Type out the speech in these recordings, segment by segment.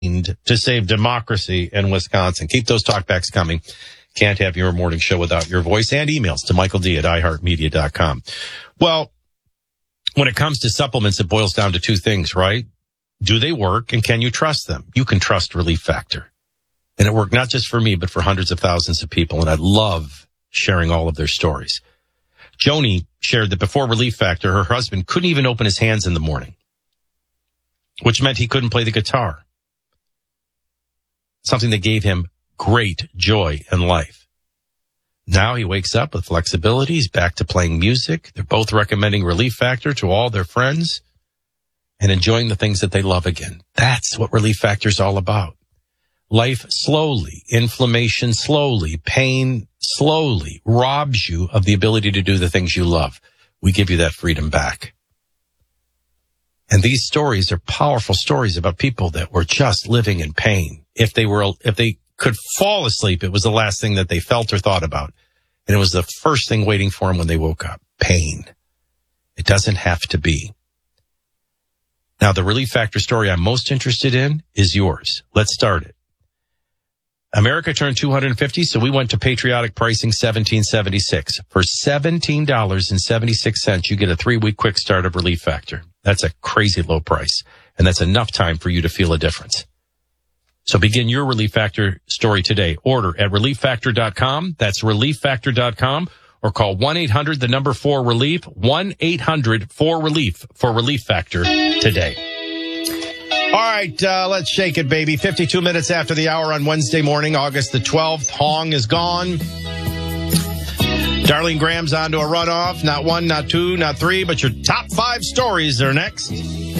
to save democracy in Wisconsin. Keep those talkbacks coming. Can't have your morning show without your voice, and emails to michaeld@iheartmedia.com. Well, when it comes to supplements, it boils down to two things, right? Do they work, and can you trust them? You can trust Relief Factor. And it worked not just for me, but for hundreds of thousands of people. And I love sharing all of their stories. Joni shared that before Relief Factor, her husband couldn't even open his hands in the morning, which meant he couldn't play the guitar. Something that gave him great joy in life. Now he wakes up with flexibility. He's back to playing music. They're both recommending Relief Factor to all their friends and enjoying the things that they love again. That's what Relief Factor is all about. Life slowly, inflammation slowly, pain slowly robs you of the ability to do the things you love. We give you that freedom back. And these stories are powerful stories about people that were just living in pain. If they could fall asleep, it was the last thing that they felt or thought about. And it was the first thing waiting for them when they woke up. Pain. It doesn't have to be. Now, the Relief Factor story I'm most interested in is yours. Let's start it. America turned 250, so we went to patriotic pricing $17.76. For $17.76, you get a 3-week quick start of Relief Factor. That's a crazy low price, and that's enough time for you to feel a difference. So begin your Relief Factor story today. Order at ReliefFactor.com. That's ReliefFactor.com. Or call 1-800-4-RELIEF, 1-800-4-RELIEF for Relief Factor today. All right, let's shake it, baby. 52 minutes after the hour on Wednesday morning, August the 12th. Hong is gone. Darlene Graham's on to a runoff. Not one, not two, not three, but your top 5 stories are next.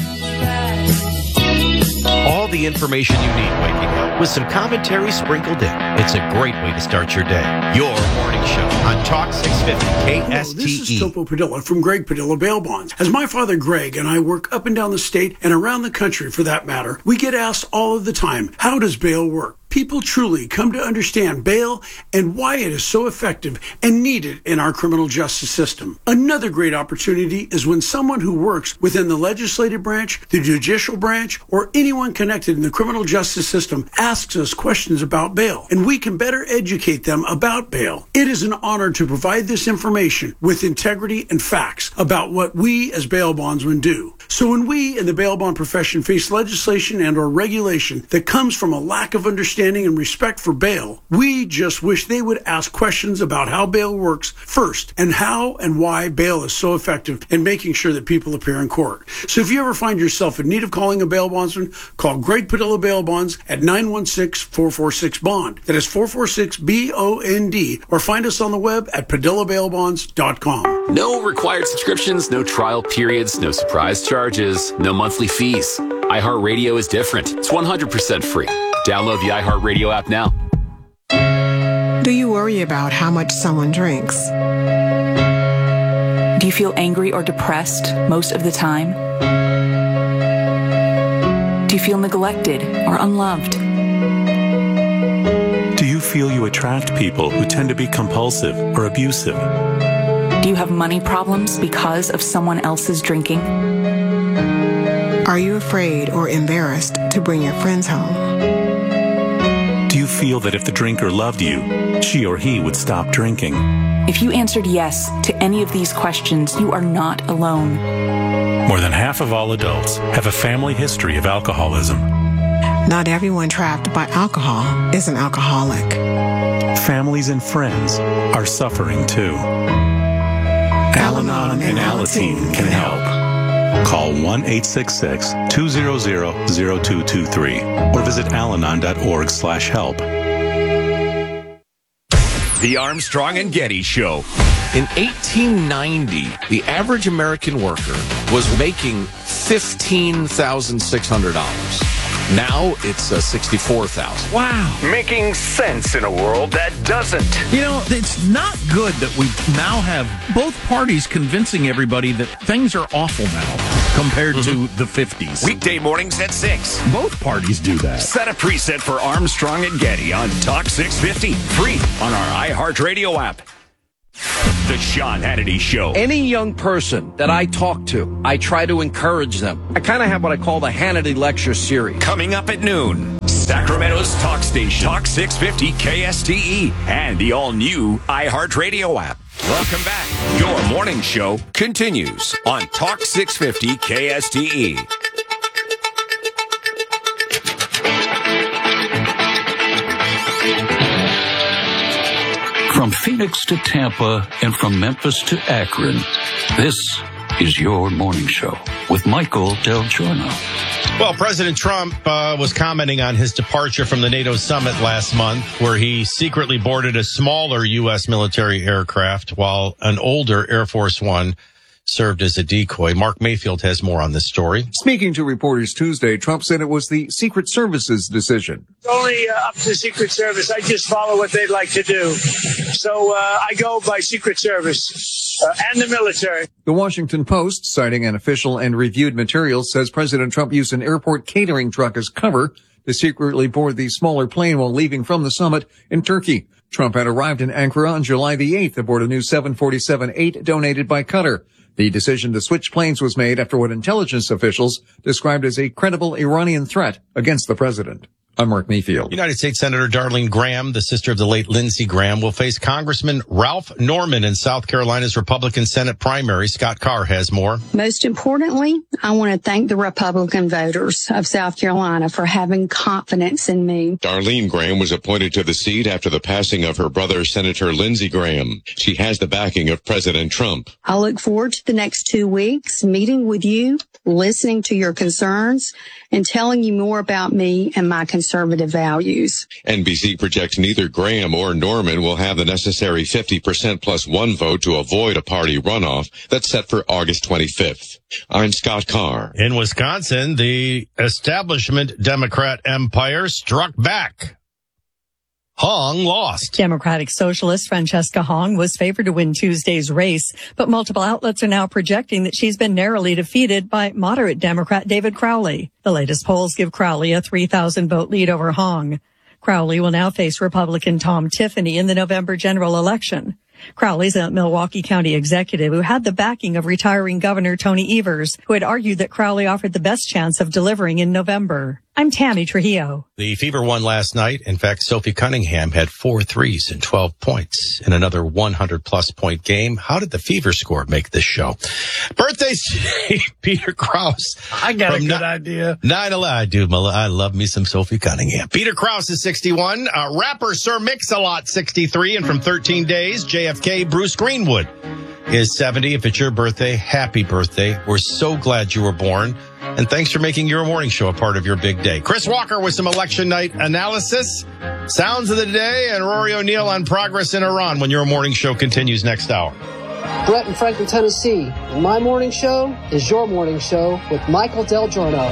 All the information you need waking up with some commentary sprinkled in. It's a great way to start your day. Your morning show on Talk 650 KSTE. Hello, this is Topo Padilla from Greg Padilla Bail Bonds. As my father Greg and I work up and down the state and around the country for that matter, we get asked all of the time, how does bail work? People truly come to understand bail and why it is so effective and needed in our criminal justice system. Another great opportunity is when someone who works within the legislative branch, the judicial branch, or anyone connected in the criminal justice system asks us questions about bail, and we can better educate them about bail. It is an honor to provide this information with integrity and facts about what we as bail bondsmen do. So when we in the bail bond profession face legislation and or regulation that comes from a lack of understanding and respect for bail, we just wish they would ask questions about how bail works first and how and why bail is so effective in making sure that people appear in court. So if you ever find yourself in need of calling a bail bondsman, call Greg Padilla Bail Bonds at 916-446-BOND. That is 446-BOND, or find us on the web at PadillaBailBonds.com. No required subscriptions, no trial periods, no surprise charges, no monthly fees. iHeartRadio is different. It's 100% free. Download the iHeartRadio app now. Do you worry about how much someone drinks? Do you feel angry or depressed most of the time? Do you feel neglected or unloved? Do you feel you attract people who tend to be compulsive or abusive? Do you have money problems because of someone else's drinking? Are you afraid or embarrassed to bring your friends home? Do you feel that if the drinker loved you, she or he would stop drinking? If you answered yes to any of these questions, you are not alone. More than half of all adults have a family history of alcoholism. Not everyone trapped by alcohol is an alcoholic. Families and friends are suffering too. Al-Anon and Alateen can help. Call 1-866-200-0223 or visit alanon.org/help. The Armstrong and Getty Show. In 1890, the average American worker was making $15,600. Now it's $64,000. Wow. Making sense in a world that doesn't. You know, it's not good that we now have both parties convincing everybody that things are awful now compared to the 50s. Weekday mornings at 6. Both parties do that. Set a preset for Armstrong and Getty on Talk 650. Free on our iHeartRadio app. The Sean Hannity Show. Any young person that I talk to, I try to encourage them. I kind of have what I call the Hannity Lecture Series. Coming up at noon, Sacramento's talk station, Talk 650 KSTE, and the all-new iHeartRadio app. Welcome back. Your morning show continues on Talk 650 KSTE. From Phoenix to Tampa and from Memphis to Akron, this is your morning show with Michael Del Giorno. Well, President Trump was commenting on his departure from the NATO summit last month, where he secretly boarded a smaller U.S. military aircraft while an older Air Force One served as a decoy. Mark Mayfield has more on this story. Speaking to reporters Tuesday, Trump said it was the Secret Service's decision. It's only up to the Secret Service. I just follow what they'd like to do. So I go by Secret Service and the military. The Washington Post, citing an official and reviewed material, says President Trump used an airport catering truck as cover to secretly board the smaller plane while leaving from the summit in Turkey. Trump had arrived in Ankara on July the 8th aboard a new 747-8 donated by Qatar. The decision to switch planes was made after what intelligence officials described as a credible Iranian threat against the president. I'm Mark Mayfield. United States Senator Darlene Graham, the sister of the late Lindsey Graham, will face Congressman Ralph Norman in South Carolina's Republican Senate primary. Scott Carr has more. Most importantly, I want to thank the Republican voters of South Carolina for having confidence in me. Darlene Graham was appointed to the seat after the passing of her brother, Senator Lindsey Graham. She has the backing of President Trump. I look forward to the next 2 weeks, meeting with you, listening to your concerns, and telling you more about me and my conservative values. NBC projects neither Graham or Norman will have the necessary 50% plus one vote to avoid a party runoff that's set for August 25th. I'm Scott Carr. In Wisconsin, the establishment Democrat empire struck back. Hong lost. Democratic Socialist Francesca Hong was favored to win Tuesday's race, but multiple outlets are now projecting that she's been narrowly defeated by moderate Democrat David Crowley. The latest polls give Crowley a 3,000 vote lead over Hong. Crowley will now face Republican Tom Tiffany in the November general election. Crowley's a Milwaukee County executive who had the backing of retiring Governor Tony Evers, who had argued that Crowley offered the best chance of delivering in November. I'm Tammy Trujillo. The Fever won last night. In fact, Sophie Cunningham had 4 threes and 12 points in another 100-plus point game. How did the Fever score make this show? Birthdays today, Peter Krause. I got a good idea. 9/11. I do. I love me some Sophie Cunningham. Peter Krause is 61. Rapper Sir Mix-a-Lot, 63. And from 13 Days, JFK, Bruce Greenwood is 70. If it's your birthday, happy birthday. We're so glad you were born. And thanks for making your morning show a part of your big day. Chris Walker with some election night analysis, sounds of the day, and Rory O'Neill on progress in Iran when your morning show continues next hour. Brett in Franklin, Tennessee. And my morning show is your morning show with Michael Del Giorno.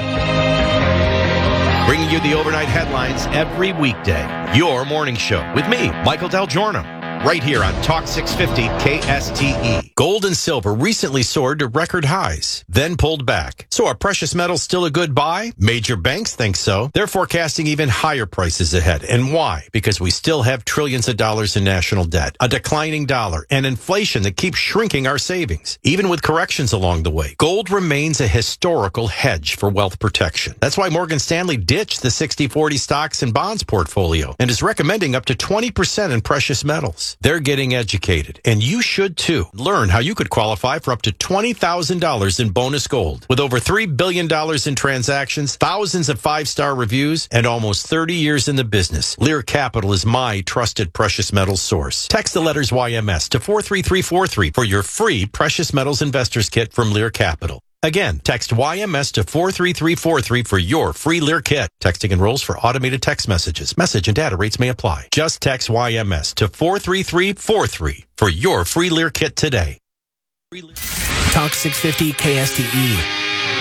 Bringing you the overnight headlines every weekday. Your morning show with me, Michael Del Giorno. Right here on Talk 650 KSTE. Gold and silver recently soared to record highs, then pulled back. So are precious metals still a good buy? Major banks think so. They're forecasting even higher prices ahead. And why? Because we still have trillions of dollars in national debt, a declining dollar, and inflation that keeps shrinking our savings. Even with corrections along the way, gold remains a historical hedge for wealth protection. That's why Morgan Stanley ditched the 60-40 stocks and bonds portfolio and is recommending up to 20% in precious metals. They're getting educated, and you should too. Learn how you could qualify for up to $20,000 in bonus gold. With over $3 billion in transactions, thousands of 5-star reviews, and almost 30 years in the business, Lear Capital is my trusted precious metals source. Text the letters YMS to 43343 for your free precious metals investors kit from Lear Capital. Again, text YMS to 43343 for your free Lear kit. Texting enrolls for automated text messages. Message and data rates may apply. Just text YMS to 43343 for your free Lear kit today. Talk 650 KSTE.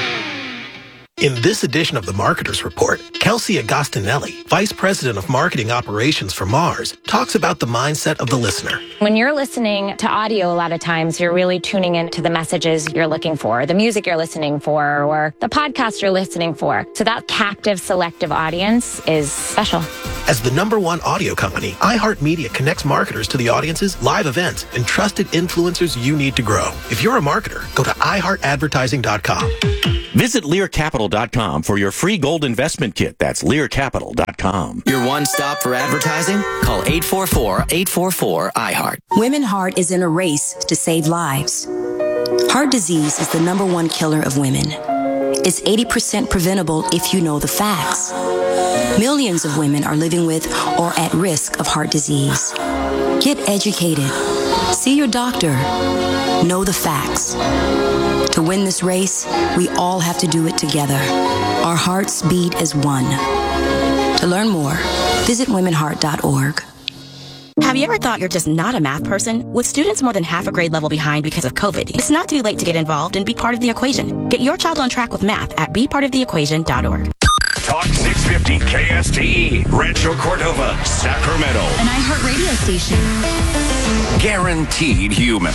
In this edition of the Marketer's Report, Kelsey Agostinelli, Vice President of Marketing Operations for Mars, talks about the mindset of the listener. When you're listening to audio, a lot of times you're really tuning into the messages you're looking for, the music you're listening for, or the podcast you're listening for. So that captive, selective audience is special. As the #1 audio company, iHeartMedia connects marketers to the audiences, live events, and trusted influencers you need to grow. If you're a marketer, go to iHeartAdvertising.com. Visit LearCapital.com for your free gold investment kit. That's LearCapital.com. Your one stop for advertising? Call 844-844-iHeart. Women Heart is in a race to save lives. Heart disease is the #1 killer of women. It's 80% preventable if you know the facts. Millions of women are living with or at risk of heart disease. Get educated. See your doctor. Know the facts. To win this race, we all have to do it together. Our hearts beat as one. To learn more, visit womenheart.org. Have you ever thought you're just not a math person? With students more than half a grade level behind because of COVID, it's not too late to get involved and be part of the equation. Get your child on track with math at bepartoftheequation.org. Talk 650 KSTE, Rancho Cordova, Sacramento. An iHeart radio station. Guaranteed human.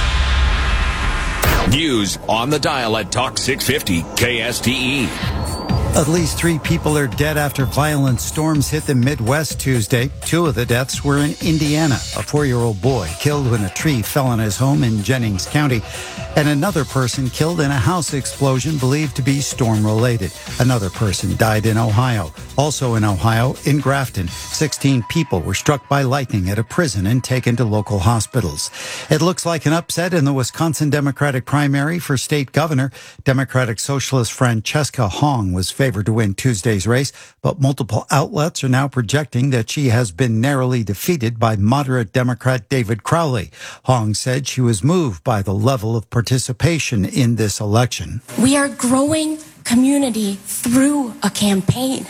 News on the dial at Talk 650 KSTE. At least 3 people are dead after violent storms hit the Midwest Tuesday. 2 of the deaths were in Indiana. A 4-year-old boy killed when a tree fell on his home in Jennings County, and another person killed in a house explosion believed to be storm-related. Another person died in Ohio. Also in Ohio, in Grafton, 16 people were struck by lightning at a prison and taken to local hospitals. It looks like an upset in the Wisconsin Democratic primary for state governor. Democratic Socialist Francesca Hong was favored to win Tuesday's race, but multiple outlets are now projecting that she has been narrowly defeated by moderate Democrat David Crowley. Hong said she was moved by the level of participation in this election. We are growing community through a campaign.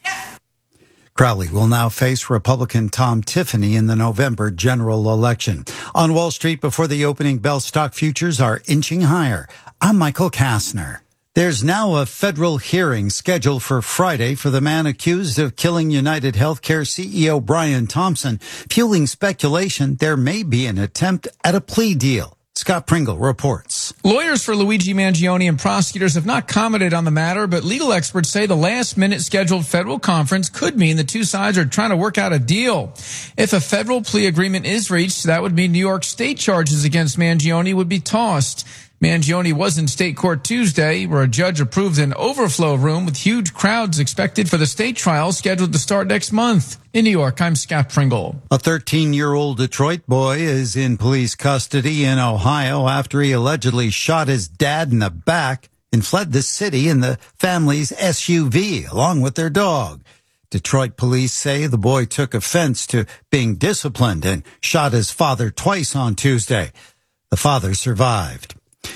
Crowley will now face Republican Tom Tiffany in the November general election. On Wall Street before the opening bell, stock futures are inching higher. I'm Michael Kastner. There's now a federal hearing scheduled for Friday for the man accused of killing United Healthcare CEO Brian Thompson, fueling speculation there may be an attempt at a plea deal. Scott Pringle reports. Lawyers for Luigi Mangione and prosecutors have not commented on the matter, but legal experts say the last-minute scheduled federal conference could mean the two sides are trying to work out a deal. If a federal plea agreement is reached, that would mean New York state charges against Mangione would be tossed. Mangione was in state court Tuesday, where a judge approved an overflow room with huge crowds expected for the state trial scheduled to start next month. In New York, I'm Scott Pringle. A 13-year-old Detroit boy is in police custody in Ohio after he allegedly shot his dad in the back and fled the city in the family's SUV along with their dog. Detroit police say the boy took offense to being disciplined and shot his father twice on Tuesday. The father survived.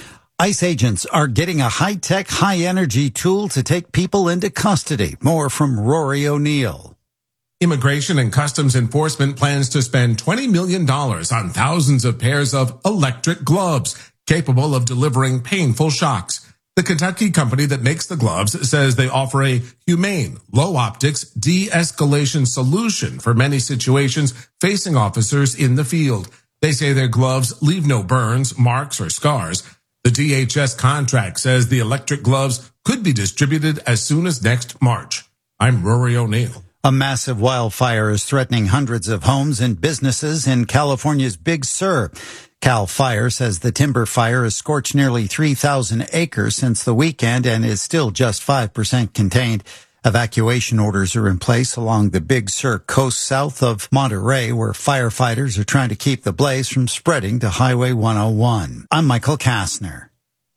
ICE agents are getting a high-tech, high-energy tool to take people into custody. More from Rory O'Neill. Immigration and Customs Enforcement plans to spend $20 million on thousands of pairs of electric gloves capable of delivering painful shocks. The Kentucky company that makes the gloves says they offer a humane, low-optics de-escalation solution for many situations facing officers in the field. They say their gloves leave no burns, marks, or scars. The DHS contract says the electric gloves could be distributed as soon as next March. I'm Rory O'Neill. A massive wildfire is threatening hundreds of homes and businesses in California's Big Sur. Cal Fire says the timber fire has scorched nearly 3,000 acres since the weekend and is still just 5% contained. Evacuation orders are in place along the Big Sur coast south of Monterey, where firefighters are trying to keep the blaze from spreading to Highway 101. I'm Michael Kastner.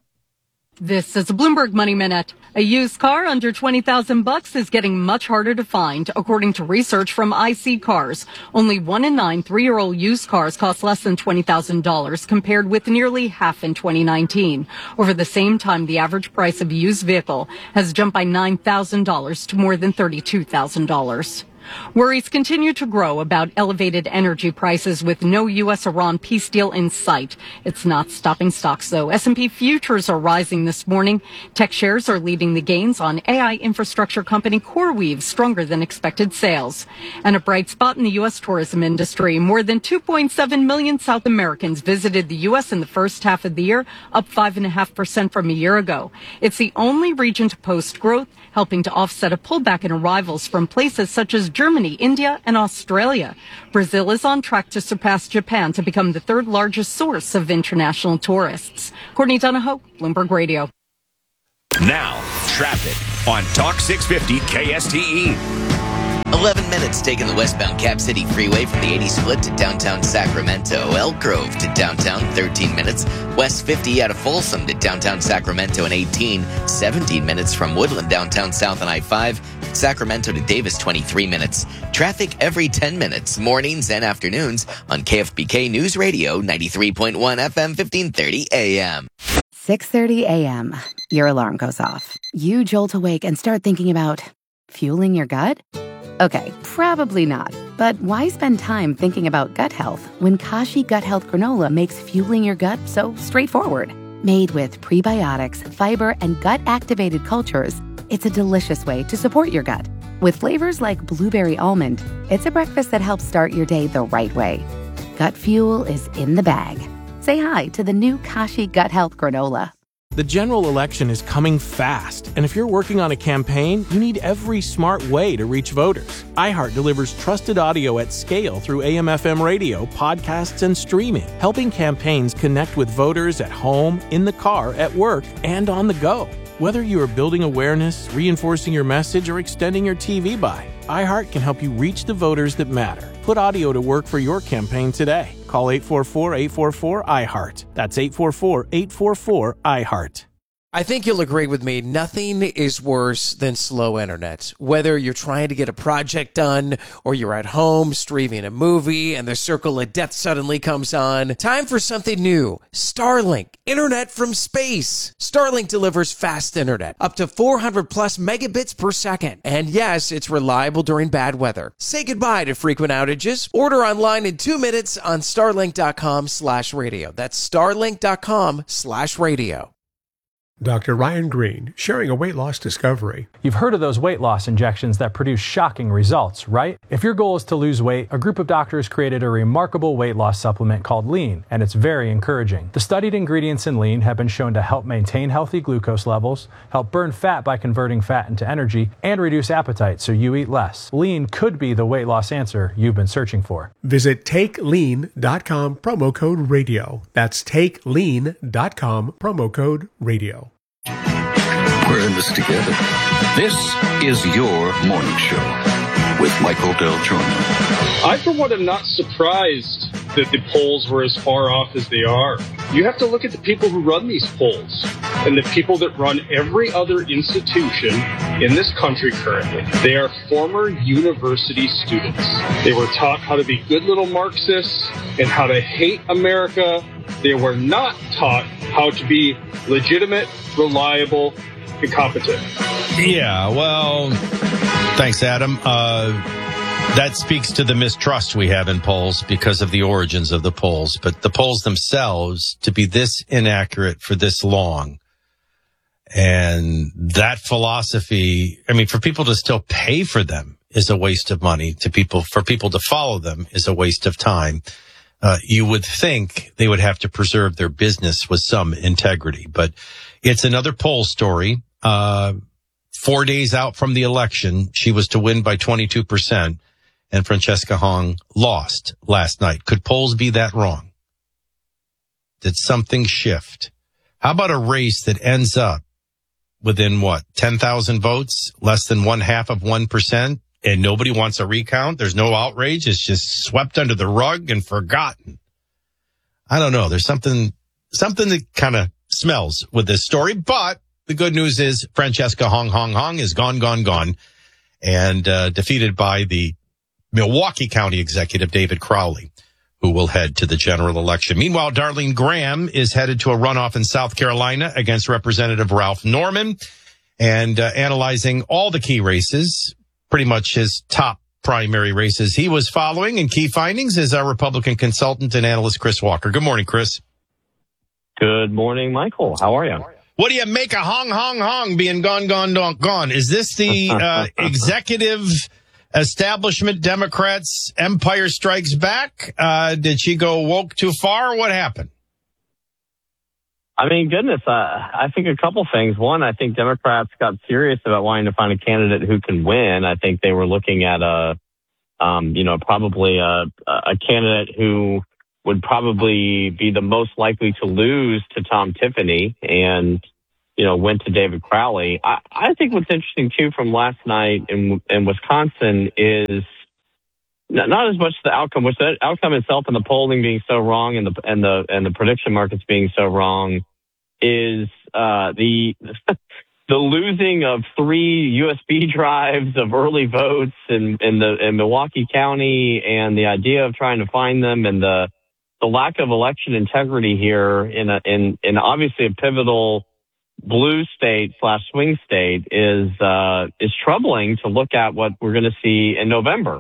This is a Bloomberg Money Minute. A used car under $20,000 is getting much harder to find, according to research from IC Cars. Only 1 in 9 3-year-old used cars cost less than $20,000, compared with nearly half in 2019. Over the same time, the average price of a used vehicle has jumped by $9,000 to more than $32,000. Worries continue to grow about elevated energy prices with no U.S.-Iran peace deal in sight. It's not stopping stocks, though. S&P futures are rising this morning. Tech shares are leading the gains on AI infrastructure company CoreWeave's stronger than expected sales. And a bright spot in the U.S. tourism industry. More than 2.7 million South Americans visited the U.S. in the first half of the year, up 5.5% from a year ago. It's the only region to post growth, helping to offset a pullback in arrivals from places such as Germany, India, and Australia. Brazil is on track to surpass Japan to become the third largest source of international tourists. Courtney Donahoe, Bloomberg Radio. Now, traffic on Talk 650 KSTE. 11 minutes taking the westbound Cap City Freeway from the 80 split to downtown Sacramento. Elk Grove to downtown, 13 minutes. West 50 out of Folsom to downtown Sacramento in 18. 17 minutes from Woodland downtown south on I-5. Sacramento to Davis, 23 minutes. Traffic every 10 minutes, mornings and afternoons on KFBK News Radio, 93.1 FM, 1530 AM. 6:30 a.m. Your alarm goes off. You jolt awake and start thinking about fueling your gut? Okay, probably not. But why spend time thinking about gut health when Kashi Gut Health Granola makes fueling your gut so straightforward? Made with prebiotics, fiber, and gut-activated cultures, it's a delicious way to support your gut. With flavors like blueberry almond, it's a breakfast that helps start your day the right way. Gut fuel is in the bag. Say hi to the new Kashi Gut Health Granola. The general election is coming fast, and if you're working on a campaign, you need every smart way to reach voters. iHeart delivers trusted audio at scale through AM/FM radio, podcasts, and streaming, helping campaigns connect with voters at home, in the car, at work, and on the go. Whether you are building awareness, reinforcing your message, or extending your TV buy, iHeart can help you reach the voters that matter. Put audio to work for your campaign today. Call 844-844-iHeart. That's 844-844-iHeart. I think you'll agree with me, nothing is worse than slow internet. Whether you're trying to get a project done or you're at home streaming a movie and the circle of death suddenly comes on, time for something new. Starlink, internet from space. Starlink delivers fast internet, up to 400 plus megabits per second. And yes, it's reliable during bad weather. Say goodbye to frequent outages. Order online in 2 minutes on starlink.com/radio. That's starlink.com/radio. Dr. Ryan Green, sharing a weight loss discovery. You've heard of those weight loss injections that produce shocking results, right? If your goal is to lose weight, a group of doctors created a remarkable weight loss supplement called Lean, and it's very encouraging. The studied ingredients in Lean have been shown to help maintain healthy glucose levels, help burn fat by converting fat into energy, and reduce appetite so you eat less. Lean could be the weight loss answer you've been searching for. Visit TakeLean.com, promo code radio. That's TakeLean.com, promo code radio. We're in this together. This is your morning show with Michael Del Giorno. I, for one, am not surprised that the polls were as far off as they are. You have to look at the people who run these polls and the people that run every other institution in this country currently. They are former university students. They were taught how to be good little Marxists and how to hate America. They were not taught how to be legitimate, reliable, and competent. Yeah, well, thanks, Adam. That speaks to the mistrust we have in polls because of the origins of the polls. But the polls themselves, to be this inaccurate for this long, and that philosophy, I mean, for people to still pay for them is a waste of money. For people to follow them is a waste of time. You would think they would have to preserve their business with some integrity, but it's another poll story. 4 days out from the election, she was to win by 22%, and Francesca Hong lost last night. Could polls be that wrong? Did something shift? How about a race that ends up within 10,000 votes, less than 1/2%, and nobody wants a recount? There's no outrage. It's just swept under the rug and forgotten. I don't know. There's something that kind of smells with this story, but the good news is Francesca Hong is gone, and defeated by the Milwaukee County Executive David Crowley, who will head to the general election. Meanwhile, Darlene Graham is headed to a runoff in South Carolina against Representative Ralph Norman, and analyzing all the key races, pretty much his top primary races he was following, and key findings is our Republican consultant and analyst Chris Walker. Good morning, Chris. Good morning, Michael. How are you? What do you make a Hong being gone? Is this the executive establishment Democrats Empire Strikes Back? Did she go woke too far? What happened? I mean, goodness, I think a couple things. One, I think Democrats got serious about wanting to find a candidate who can win. I think they were looking at a probably a candidate who would probably be the most likely to lose to Tom Tiffany and, went to David Crowley. I think what's interesting, too, from last night in Wisconsin is not as much the outcome, which the outcome itself and the polling being so wrong and the prediction markets being so wrong is the losing of 3 USB drives of early votes in Milwaukee County and the idea of trying to find them and the lack of election integrity here in obviously a pivotal blue state / swing state is troubling to look at what we're going to see in November.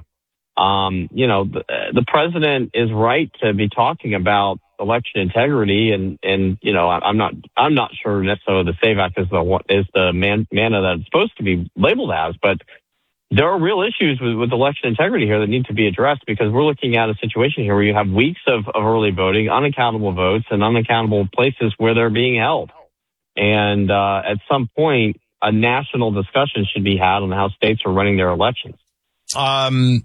The president is right to be talking about election integrity and I'm not sure necessarily the SAVE Act is the manna that it's supposed to be labeled as, but there are real issues with election integrity here that need to be addressed because we're looking at a situation here where you have weeks of early voting, unaccountable votes, and unaccountable places where they're being held. And at some point, a national discussion should be had on how states are running their elections. The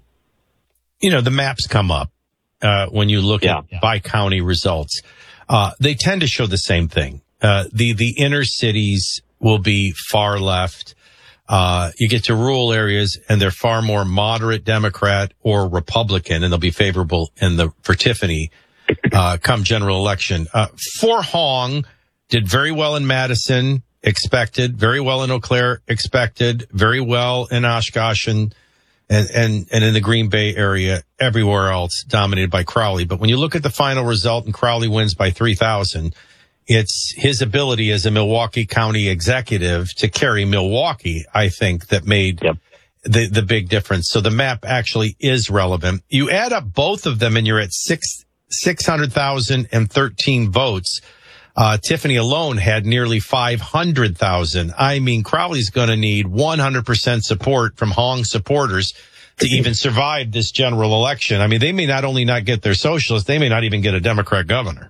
maps come up when you look at by county results. They tend to show the same thing. The inner cities will be far left. You get to rural areas and they're far more moderate Democrat or Republican, and they'll be favorable for Tiffany come general election. For Hong, did very well in Madison, expected, very well in Eau Claire, expected, very well in Oshkosh and in the Green Bay area, everywhere else dominated by Crowley. But when you look at the final result and Crowley wins by 3,000, it's his ability as a Milwaukee County executive to carry Milwaukee, I think, that made the big difference. So the map actually is relevant. You add up both of them and you're at 600,013 votes. Tiffany alone had nearly 500,000. I mean, Crowley's going to need 100% support from Hong supporters to even survive this general election. I mean, they may not only not get their socialist, they may not even get a Democrat governor.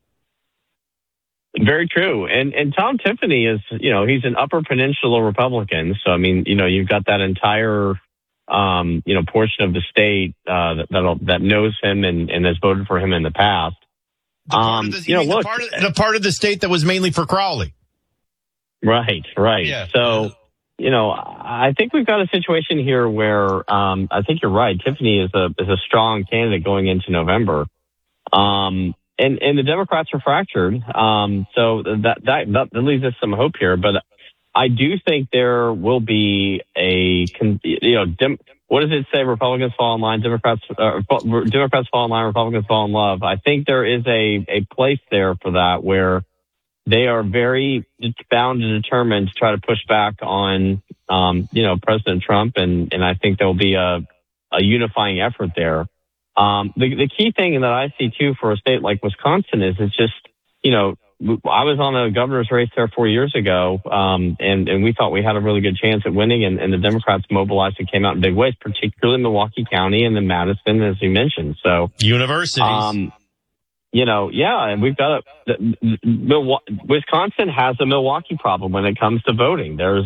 Very true. And Tom Tiffany is, he's an Upper Peninsula Republican. So, I mean, you've got that entire, portion of the state that knows him and has voted for him in the past. The part of the state that was mainly for Crowley. Right. Yeah. So, I think we've got a situation here where I think you're right. Tiffany is a strong candidate going into November. And the Democrats are fractured. So that leaves us some hope here. But I do think there will be what does it say? Republicans fall in line, Democrats fall in line, Republicans fall in love. I think there is a place there for that where they are very bound and determined to try to push back on, President Trump. And I think there'll be a unifying effort there. The key thing that I see too for a state like Wisconsin is it's just, I was on a governor's race there 4 years ago, and we thought we had a really good chance at winning, and the Democrats mobilized and came out in big ways, particularly in Milwaukee County and in Madison, as you mentioned. So universities, and we've got Wisconsin has a Milwaukee problem when it comes to voting. There's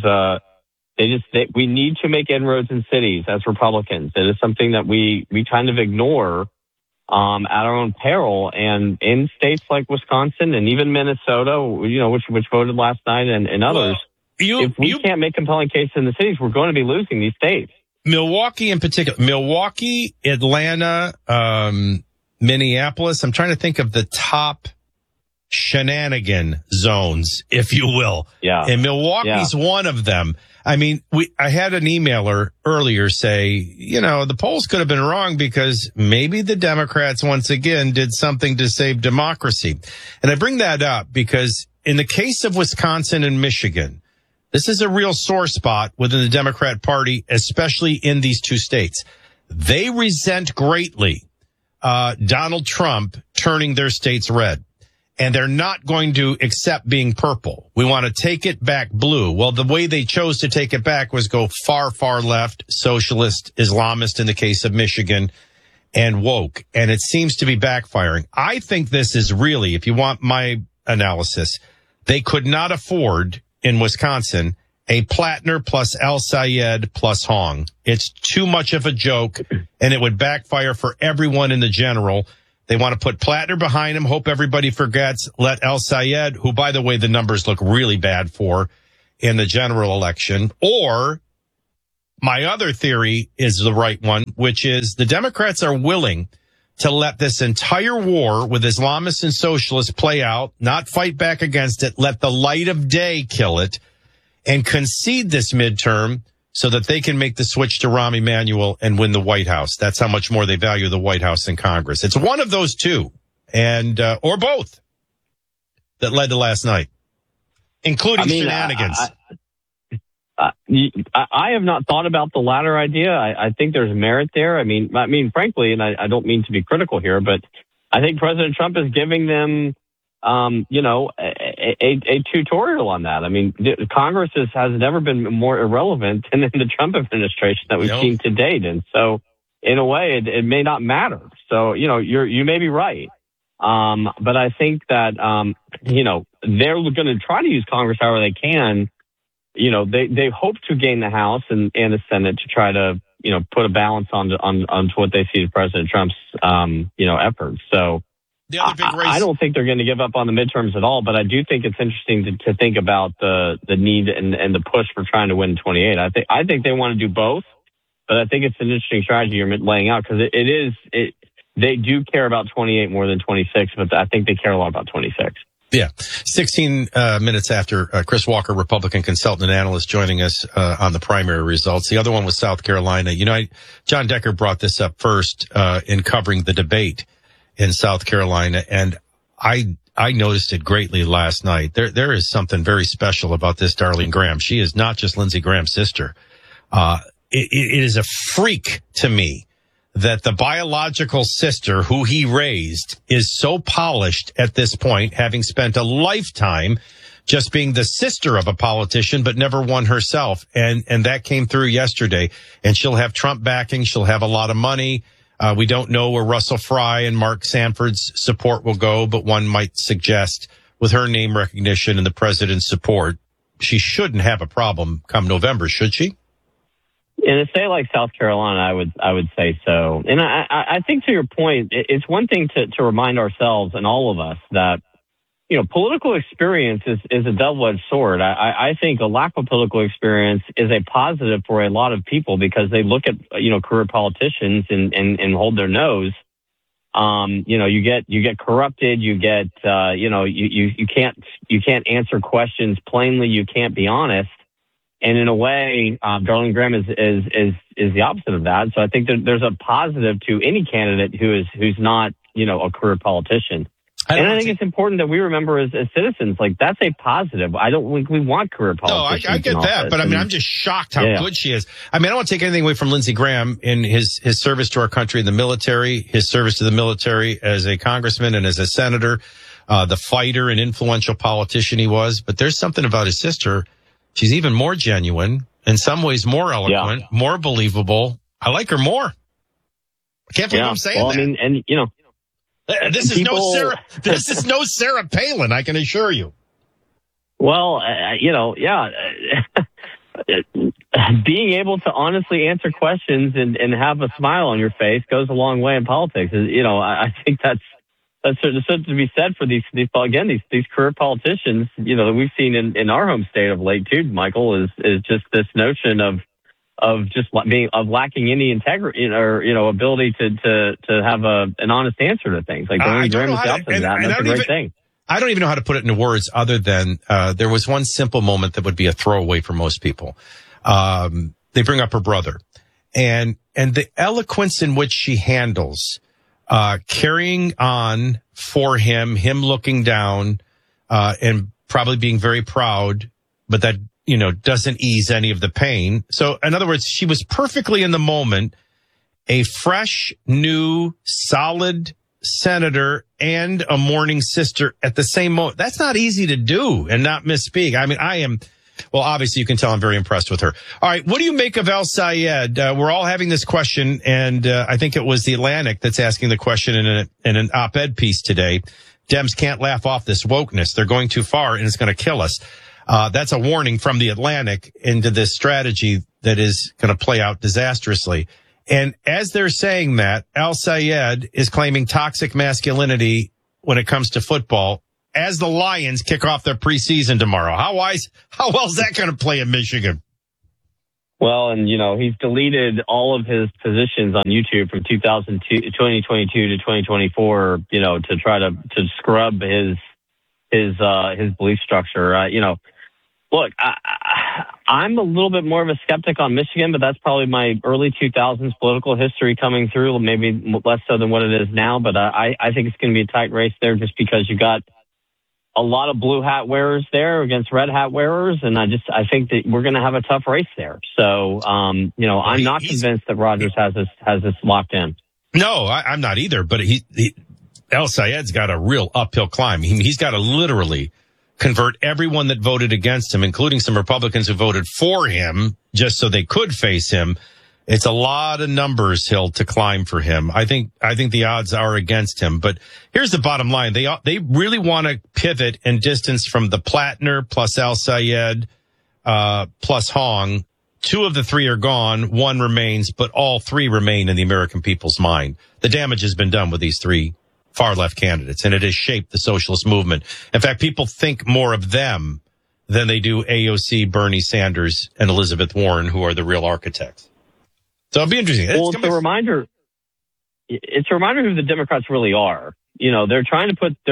we need to make inroads in cities as Republicans. It is something that we kind of ignore at our own peril. And in states like Wisconsin and even Minnesota, which voted last night and others, if we can't make compelling cases in the cities, we're going to be losing these states. Milwaukee in particular, Atlanta, Minneapolis. I'm trying to think of the top shenanigan zones, if you will. Yeah. And Milwaukee's one of them. I mean, I had an emailer earlier say, the polls could have been wrong because maybe the Democrats once again did something to save democracy. And I bring that up because in the case of Wisconsin and Michigan, this is a real sore spot within the Democrat Party, especially in these two states. They resent greatly Donald Trump turning their states red. And they're not going to accept being purple. We want to take it back blue. Well, the way they chose to take it back was go far, far left, socialist, Islamist in the case of Michigan, and woke. And it seems to be backfiring. I think this is really, if you want my analysis, they could not afford in Wisconsin a Plattner plus El Sayed plus Hong. It's too much of a joke, and it would backfire for everyone in the general. They want to put Plattner behind him, hope everybody forgets, let El Sayed, who, by the way, the numbers look really bad for in the general election. Or my other theory is the right one, which is the Democrats are willing to let this entire war with Islamists and socialists play out, not fight back against it, let the light of day kill it, and concede this midterm so that they can make the switch to Rahm Emanuel and win the White House. That's how much more they value the White House than Congress. It's one of those two, and or both, that led to last night, including shenanigans. I have not thought about the latter idea. I think there's merit there. I mean, frankly, and I don't mean to be critical here, but I think President Trump is giving them, a tutorial on that. I mean, Congress has never been more irrelevant than in the Trump administration that we've seen to date. And so in a way, it may not matter. So, you may be right. But I think that, they're going to try to use Congress however they can. They hope to gain the House and the Senate to try to, put a balance onto what they see as President Trump's, efforts. So the other big race, I don't think they're going to give up on the midterms at all, but I do think it's interesting to think about the need and the push for trying to win 28. I think they want to do both, but I think it's an interesting strategy you're laying out because they do care about 28 more than 26, but I think they care a lot about 26. Yeah. 16 minutes after Chris Walker, Republican consultant and analyst, joining us on the primary results. The other one was South Carolina. John Decker brought this up first in covering the debate in South Carolina, and I noticed it greatly last night. There is something very special about this Darlene Graham. She is not just Lindsey Graham's sister. It is a freak to me that the biological sister who he raised is so polished at this point, having spent a lifetime just being the sister of a politician, but never won herself. And that came through yesterday. And she'll have Trump backing. She'll have a lot of money. We don't know where Russell Fry and Mark Sanford's support will go, but one might suggest with her name recognition and the president's support, she shouldn't have a problem come November, should she? In a state like South Carolina, I would say so. And I think to your point, it's one thing to remind ourselves and all of us that, political experience is a double-edged sword. I think a lack of political experience is a positive for a lot of people because they look at, career politicians and hold their nose. You get corrupted, you get, you can't answer questions plainly, you can't be honest. And in a way, Darlene Graham is the opposite of that. So I think there's a positive to any candidate who's not, a career politician. I think it's important that we remember as citizens, like that's a positive. I don't think we want career politicians. No, I get that, but I'm just shocked how good she is. I don't want to take anything away from Lindsey Graham in his service to our country in the military, his service to the military as a congressman and as a senator, the fighter and influential politician he was. But there's something about his sister. She's even more genuine, in some ways more eloquent, more believable. I like her more. I can't believe I'm saying that. This is no Sarah Palin, I can assure you. Well, being able to honestly answer questions and have a smile on your face goes a long way in politics. I think that's something to be said for these career politicians, that we've seen in our home state of late too, Michael, is just this notion of lacking any integrity or ability to have an honest answer to things. Like Darlene Graham is out to that, and that's a great thing. I don't even know how to put it into words other than there was one simple moment that would be a throwaway for most people. They bring up her brother, and the eloquence in which she handles carrying on for him looking down, and probably being very proud, but that, doesn't ease any of the pain. So in other words, she was perfectly in the moment, a fresh, new, solid senator and a mourning sister at the same moment. That's not easy to do and not misspeak. Well, obviously you can tell I'm very impressed with her. All right. What do you make of El Sayed? We're all having this question, and I think it was The Atlantic that's asking the question in an op-ed piece today. Dems can't laugh off this wokeness. They're going too far, and it's going to kill us. That's a warning from the Atlantic into this strategy that is going to play out disastrously. And as they're saying that, Al Sayed is claiming toxic masculinity when it comes to football as the Lions kick off their preseason tomorrow. How well is that going to play in Michigan? Well, and, he's deleted all of his positions on YouTube from 2022 to 2024, to try to scrub his belief structure. Look, I'm a little bit more of a skeptic on Michigan, but that's probably my early 2000s political history coming through, maybe less so than what it is now. But I think it's going to be a tight race there just because you got a lot of blue hat wearers there against red hat wearers. And I think that we're going to have a tough race there. So, I'm not convinced that Rodgers has this locked in. No, I'm not either. But Al Sayed's got a real uphill climb. He's got to literally convert everyone that voted against him, including some Republicans who voted for him, just so they could face him. It's a lot of numbers hill to climb for him. I think the odds are against him. But here's the bottom line. They really want to pivot and distance from the Plattner plus Al Sayed, plus Hong. 2 of the 3 are gone. 1 remains, but all 3 remain in the American people's mind. The damage has been done with these 3 far left candidates, and it has shaped the socialist movement. In fact, people think more of them than they do AOC, Bernie Sanders, and Elizabeth Warren, who are the real architects. So it'll be interesting. Well, it's a reminder who the Democrats really are. They're trying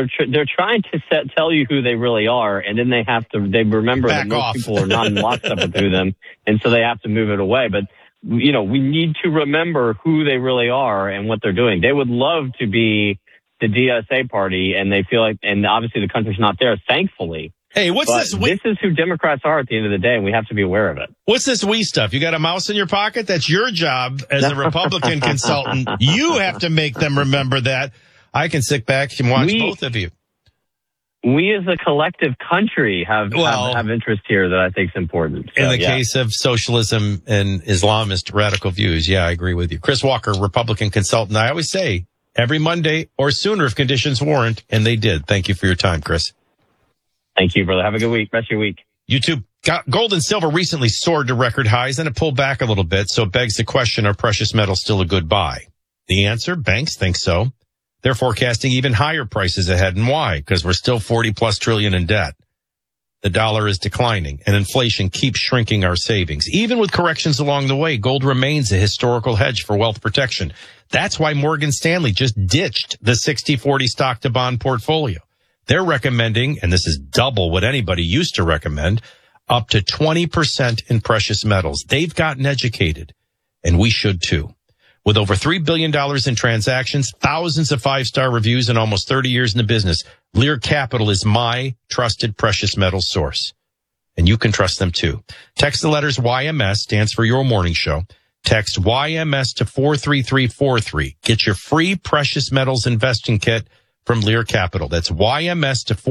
to tell you who they really are, and then they remember that most people are not in lockstep with them, and so they have to move it away. But, we need to remember who they really are and what they're doing. They would love to be the DSA party, and they feel like, and obviously the country's not there, thankfully. Hey, this is who Democrats are at the end of the day, and we have to be aware of it. What's this we stuff? You got a mouse in your pocket? That's your job as a Republican consultant. You have to make them remember that. I can sit back and watch both of you. We as a collective country have interest here that I think is important. So, in the case of socialism and Islamist radical views, I agree with you. Chris Walker, Republican consultant. I always say every Monday or sooner if conditions warrant, and they did. Thank you for your time, Chris. Thank you, brother. Have a good week. Rest of your week. You too. Gold and silver recently soared to record highs, and it pulled back a little bit, so it begs the question, are precious metals still a good buy? The answer, banks think so. They're forecasting even higher prices ahead, and why? Because we're still 40+ trillion in debt. The dollar is declining, and inflation keeps shrinking our savings. Even with corrections along the way, gold remains a historical hedge for wealth protection. That's why Morgan Stanley just ditched the 60-40 stock-to-bond portfolio. They're recommending, and this is double what anybody used to recommend, up to 20% in precious metals. They've gotten educated, and we should too. With over $3 billion in transactions, thousands of 5-star reviews, and almost 30 years in the business, Lear Capital is my trusted precious metals source. And you can trust them too. Text the letters YMS, stands for Your Morning Show. Text YMS to 43343. Get your free precious metals investing kit from Lear Capital. That's YMS to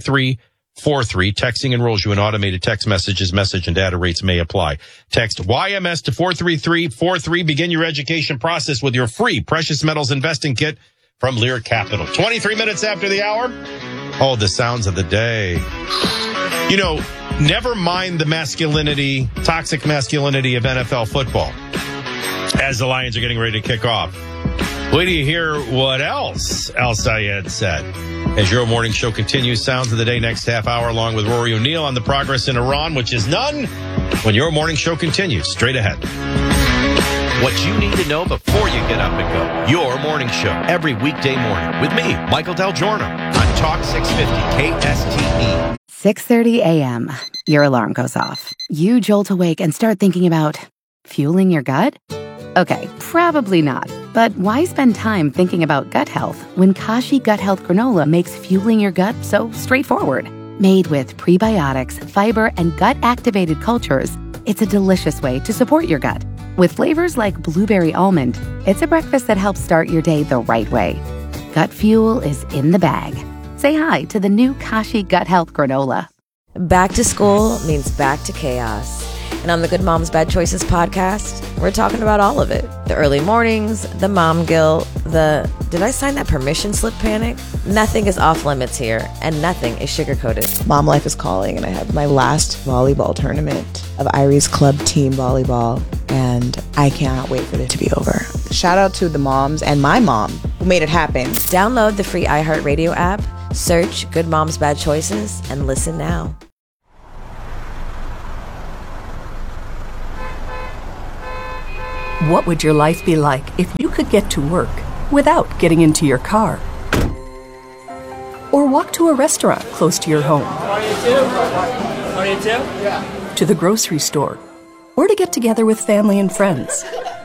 43343. Texting enrolls you in automated text messages. Message and data rates may apply. Text YMS to 43343. Begin your education process with your free precious metals investing kit from Lear Capital. 23 minutes after the hour. Oh, the sounds of the day. Never mind the masculinity, toxic masculinity of NFL football as the Lions are getting ready to kick off. Wait till you hear what else Al Sayed said. As Your Morning Show continues, sounds of the day next half hour, along with Rory O'Neill on the progress in Iran, which is none, when Your Morning Show continues straight ahead. What you need to know before you get up and go. Your Morning Show, every weekday morning with me, Michael Del Giorno, on Talk 650 KSTE. 6:30 a.m. Your alarm goes off. You jolt awake and start thinking about fueling your gut? Okay, probably not. But why spend time thinking about gut health when Kashi Gut Health Granola makes fueling your gut so straightforward? Made with prebiotics, fiber, and gut-activated cultures, it's a delicious way to support your gut. With flavors like blueberry almond, it's a breakfast that helps start your day the right way. Gut fuel is in the bag. Say hi to the new Kashi Gut Health Granola. Back to school means back to chaos. And on the Good Moms Bad Choices podcast, we're talking about all of it. The early mornings, the mom guilt, did I sign that permission slip panic? Nothing is off limits here, and nothing is sugar-coated. Mom life is calling, and I have my last volleyball tournament of Irie's club team volleyball, and I cannot wait for it to be over. Shout out to the moms and my mom who made it happen. Download the free iHeartRadio app, search Good Moms Bad Choices, and listen now. What would your life be like if you could get to work without getting into your car? Or walk to a restaurant close to your home? To the grocery store? Or to get together with family and friends?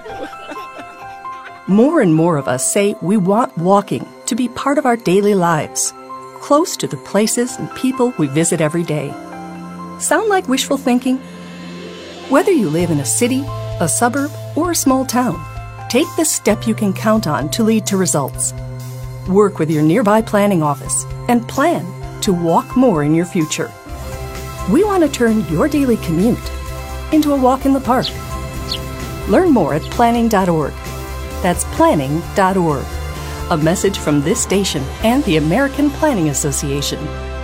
More and more of us say we want walking to be part of our daily lives, close to the places and people we visit every day. Sound like wishful thinking? Whether you live in a city, a suburb, or a small town, take the step you can count on to lead to results. Work with your nearby planning office and plan to walk more in your future. We want to turn your daily commute into a walk in the park. Learn more at planning.org. That's planning.org. A message from this station and the American Planning Association.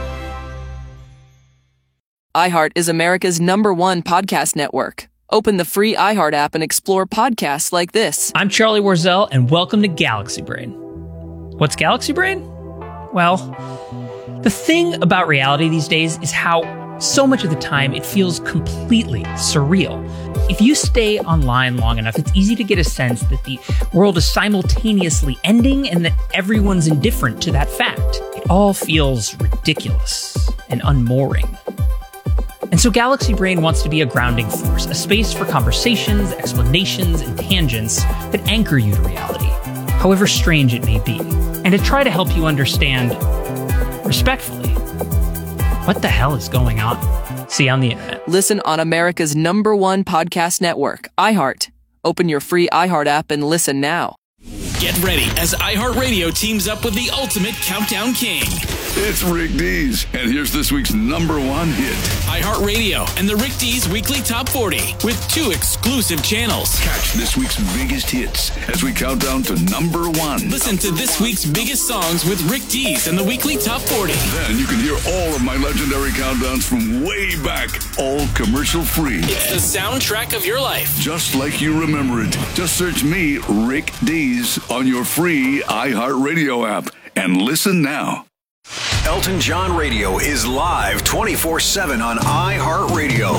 iHeart is America's #1 podcast network. Open the free iHeart app and explore podcasts like this. I'm Charlie Warzel, and welcome to Galaxy Brain. What's Galaxy Brain? Well, the thing about reality these days is how so much of the time it feels completely surreal. If you stay online long enough, it's easy to get a sense that the world is simultaneously ending and that everyone's indifferent to that fact. It all feels ridiculous and unmooring. And so Galaxy Brain wants to be a grounding force, a space for conversations, explanations, and tangents that anchor you to reality, however strange it may be, and to try to help you understand, respectfully, what the hell is going on. See you on the internet. Listen on America's #1 podcast network, iHeart. Open your free iHeart app and listen now. Get ready as iHeartRadio teams up with the ultimate countdown king. It's Rick Dees, and here's this week's #1 hit. iHeartRadio and the Rick Dees Weekly Top 40 with 2 exclusive channels. Catch this week's biggest hits as we count down to #1. Listen to this week's biggest songs with Rick Dees and the Weekly Top 40. Then you can hear all of my legendary countdowns from way back, all commercial free. It's the soundtrack of your life. Just like you remember it. Just search me, Rick Dees, on your free iHeartRadio app and listen now. Elton John Radio is live 24/7 on iHeartRadio.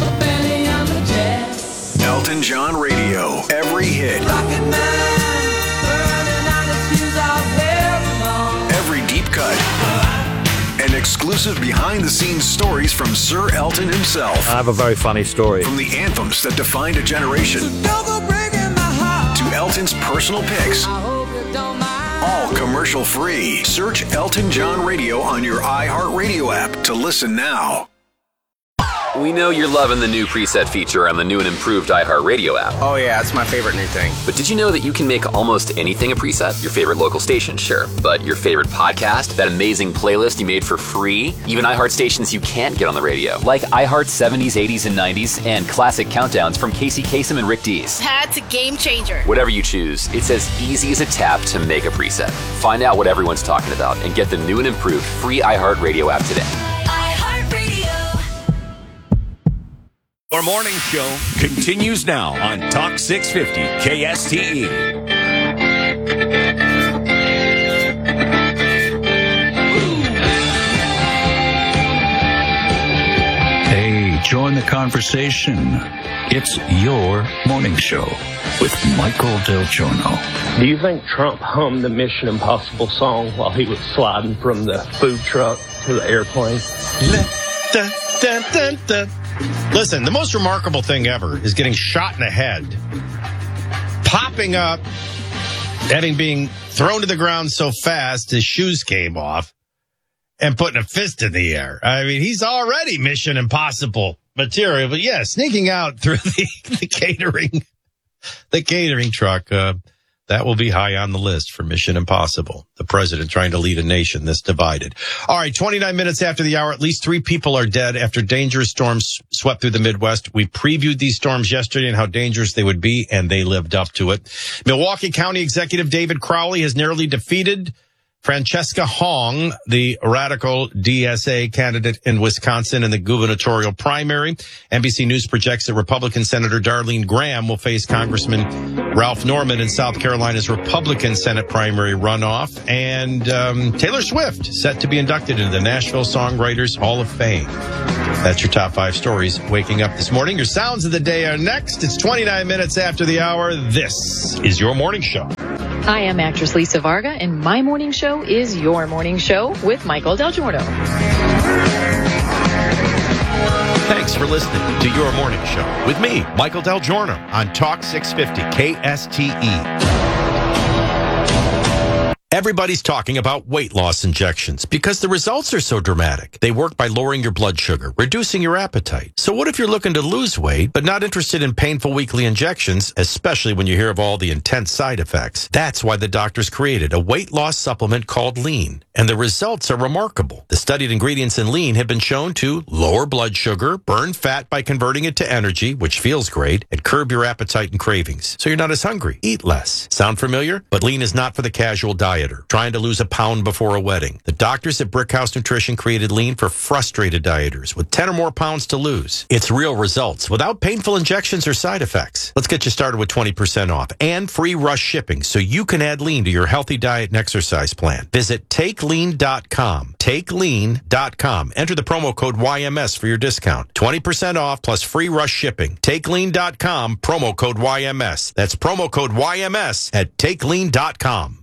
Elton John Radio, every hit. Every deep cut. And exclusive behind-the-scenes stories from Sir Elton himself. I have a very funny story. From the anthems that defined a generation to Elton's personal picks. All commercial free. Search Elton John Radio on your iHeartRadio app to listen now. We know you're loving the new preset feature on the new and improved iHeartRadio app. Oh yeah, it's my favorite new thing. But did you know that you can make almost anything a preset? Your favorite local station, sure. But your favorite podcast, that amazing playlist you made for free, even iHeart stations you can't get on the radio, like iHeart 70s, 80s, and 90s, and classic countdowns from Casey Kasem and Rick Dees. That's a game changer. Whatever you choose, it's as easy as a tap to make a preset. Find out what everyone's talking about and get the new and improved free iHeartRadio app today. Our morning show continues now on Talk 650 KSTE. Hey, join the conversation. It's your morning show with Michael Del Giorno. Do you think Trump hummed the Mission Impossible song while he was sliding from the food truck to the airplane? Listen, the most remarkable thing ever is getting shot in the head, popping up, being thrown to the ground so fast his shoes came off, and putting a fist in the air. I mean, he's already Mission Impossible material, but yeah, sneaking out through the catering truck. That will be high on the list for Mission Impossible. The president trying to lead a nation this divided. All right, 29 minutes after the hour, at least 3 people are dead after dangerous storms swept through the Midwest. We previewed these storms yesterday and how dangerous they would be, and they lived up to it. Milwaukee County Executive David Crowley has narrowly defeated Francesca Hong, the radical DSA candidate in Wisconsin in the gubernatorial primary. NBC News projects that Republican Senator Darlene Graham will face Congressman Ralph Norman in South Carolina's Republican Senate primary runoff. And Taylor Swift set to be inducted into the Nashville Songwriters Hall of Fame. That's your top 5 stories waking up this morning. Your sounds of the day are next. It's 29 minutes after the hour. This is your morning show. Hi, I'm actress Lisa Varga, and my morning show is your morning show with Michael Del Giorno. Thanks for listening to Your Morning Show with me, Michael Del Giorno, on Talk 650 KSTE. Everybody's talking about weight loss injections because the results are so dramatic. They work by lowering your blood sugar, reducing your appetite. So what if you're looking to lose weight, but not interested in painful weekly injections, especially when you hear of all the intense side effects? That's why the doctors created a weight loss supplement called Lean. And the results are remarkable. The studied ingredients in Lean have been shown to lower blood sugar, burn fat by converting it to energy, which feels great, and curb your appetite and cravings. So you're not as hungry. Eat less. Sound familiar? But Lean is not for the casual dieter trying to lose a pound before a wedding. The doctors at Brickhouse Nutrition created Lean for frustrated dieters with 10 or more pounds to lose. It's real results without painful injections or side effects. Let's get you started with 20% off and free rush shipping so you can add Lean to your healthy diet and exercise plan. Visit TakeLean.com. TakeLean.com. Enter the promo code YMS for your discount. 20% off plus free rush shipping. TakeLean.com, promo code YMS. That's promo code YMS at TakeLean.com.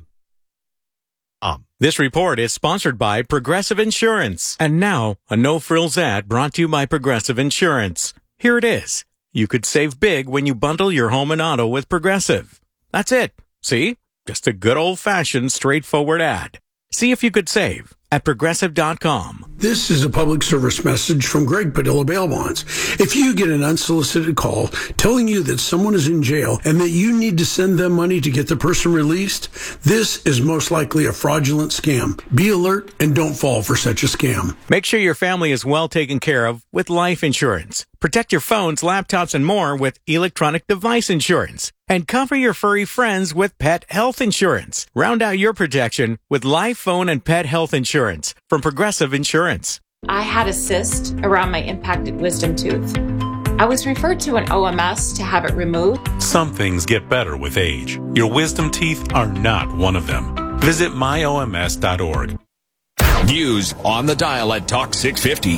This report is sponsored by Progressive Insurance. And now, a no-frills ad brought to you by Progressive Insurance. Here it is. You could save big when you bundle your home and auto with Progressive. That's it. See? Just a good old-fashioned, straightforward ad. See if you could save at Progressive.com. This is a public service message from Greg Padilla Bail Bonds. If you get an unsolicited call telling you that someone is in jail and that you need to send them money to get the person released, this is most likely a fraudulent scam. Be alert and don't fall for such a scam. Make sure your family is well taken care of with life insurance. Protect your phones, laptops, and more with electronic device insurance. And cover your furry friends with pet health insurance. Round out your protection with life, phone, and pet health insurance from Progressive Insurance. I had a cyst around my impacted wisdom tooth. I was referred to an OMS to have it removed. Some things get better with age. Your wisdom teeth are not one of them. Visit myoms.org. News on the dial at Talk 650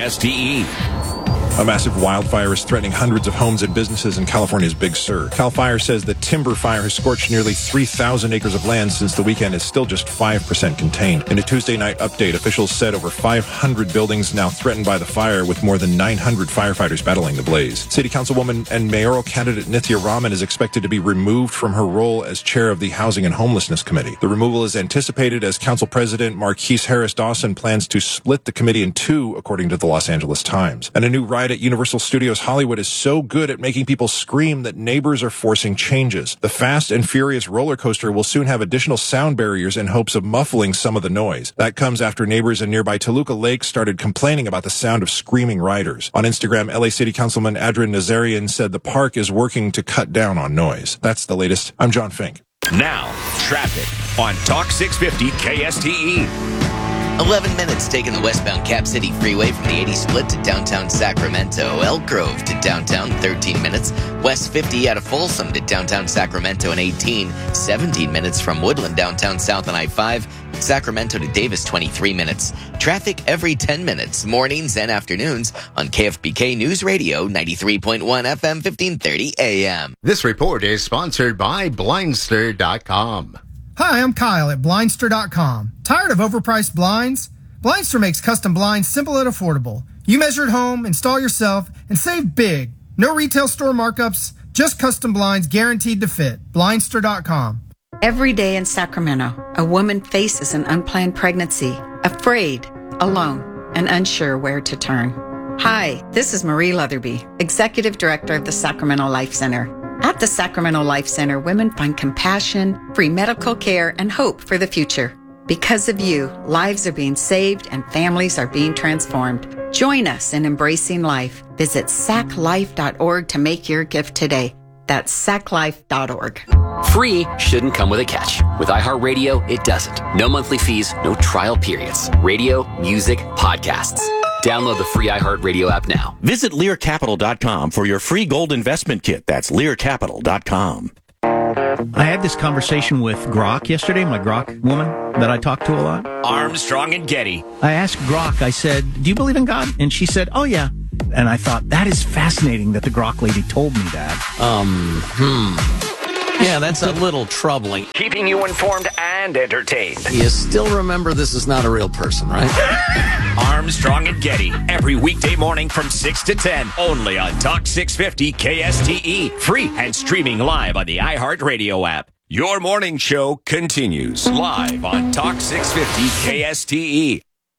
KSTE. A massive wildfire is threatening hundreds of homes and businesses in California's Big Sur. Cal Fire says the timber fire has scorched nearly 3,000 acres of land since the weekend is still just 5% contained. In a Tuesday night update, officials said over 500 buildings now threatened by the fire, with more than 900 firefighters battling the blaze. City Councilwoman and mayoral candidate Nithya Raman is expected to be removed from her role as chair of the Housing and Homelessness Committee. The removal is anticipated as Council President Marquise Harris Dawson plans to split the committee in two, according to the Los Angeles Times. And a new ride at Universal Studios Hollywood is so good at making people scream that neighbors are forcing changes. The Fast and Furious roller coaster will soon have additional sound barriers in hopes of muffling some of the noise. That comes after neighbors in nearby Toluca Lake started complaining about the sound of screaming riders. On Instagram, LA City Councilman Adrian Nazarian said the park is working to cut down on noise. That's the latest. I'm John Fink. Now, traffic on Talk 650 KSTE. 11 minutes taking the westbound Cap City Freeway from the 80 split to downtown Sacramento. Elk Grove to downtown, 13 minutes. West 50 out of Folsom to downtown Sacramento in 18. 17 minutes from Woodland downtown south on I-5. Sacramento to Davis, 23 minutes. Traffic every 10 minutes, mornings and afternoons on KFBK News Radio, 93.1 FM, 1530 AM. This report is sponsored by Blindster.com. Hi, I'm Kyle at Blindster.com. Tired of overpriced blinds? Blindster makes custom blinds simple and affordable. You measure at home, install yourself, and save big. No retail store markups, just custom blinds guaranteed to fit. Blindster.com. Every day in Sacramento, a woman faces an unplanned pregnancy, afraid, alone, and unsure where to turn. Hi, this is Marie Leatherby, Executive Director of the Sacramento Life Center. At the Sacramento Life Center, women find compassion, free medical care, and hope for the future. Because of you, lives are being saved and families are being transformed. Join us in embracing life. Visit saclife.org to make your gift today. That's saclife.org. Free shouldn't come with a catch. With iHeartRadio, it doesn't. No monthly fees, no trial periods. Radio, music, podcasts. Download the free iHeartRadio app now. Visit LearCapital.com for your free gold investment kit. That's LearCapital.com. I had this conversation with Grok yesterday, my Grok woman that I talk to a lot. Armstrong and Getty. I asked Grok, I said, do you believe in God? And she said, oh, yeah. And I thought, that is fascinating that the Grok lady told me that. Yeah, that's a little troubling. Keeping you informed and entertained. You still remember this is not a real person, right? Armstrong and Getty, every weekday morning from 6 to 10, only on Talk 650 KSTE, free and streaming live on the iHeartRadio app. Your morning show continues live on Talk 650 KSTE.